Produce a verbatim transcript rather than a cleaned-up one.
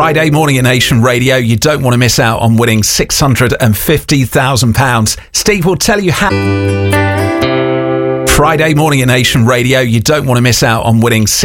Friday morning at Nation Radio. You don't want to miss out on winning six hundred fifty thousand pounds. Steve will tell you how. Friday morning at Nation Radio. You don't want to miss out on winning six